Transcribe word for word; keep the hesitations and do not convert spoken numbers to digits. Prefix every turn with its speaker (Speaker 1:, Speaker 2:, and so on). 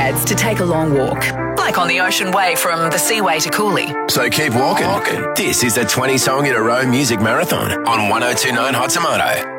Speaker 1: pads to take a long walk, like on the Ocean Way from the Seaway to Cooley.
Speaker 2: So keep walking. This is the twenty song in a row music marathon on one oh two nine Hot Tomato.